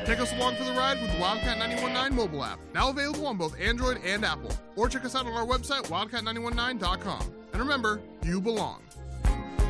Take us along for the ride with the Wildcat 919 mobile app, now available on both Android and Apple. Or check us out on our website, wildcat919.com. And remember, you belong.